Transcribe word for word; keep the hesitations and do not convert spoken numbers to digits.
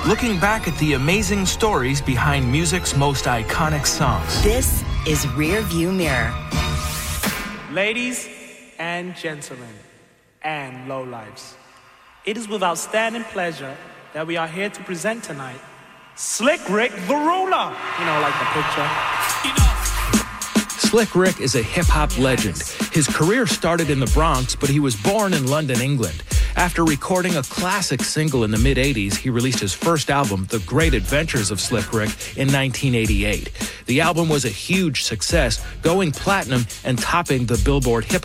looking back at the amazing stories behind music's most iconic songs. This is Rear View Mirror. Ladies and gentlemen, and lowlifes, it is with outstanding pleasure that we are here to present tonight Slick Rick the Ruler. You know, like the picture. You know. Slick Rick is a hip-hop legend. His career started in the Bronx, but he was born in London, England. After recording a classic single in the mid-eighties, he released his first album, The Great Adventures of Slick Rick, in nineteen eighty-eight. The album was a huge success, going platinum and topping the Billboard Hip